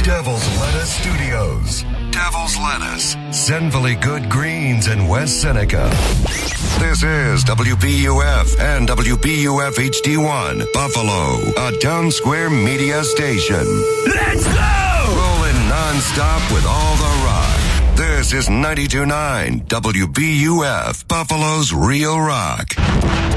Devil's Lettuce Studios. Devil's Lettuce. Sinfully Good Greens in West Seneca. This is WBUF and WBUF HD1, Buffalo, a Town Square media station. Let's go! Rolling nonstop with all the rock. This is 92.9 WBUF, Buffalo's Real Rock.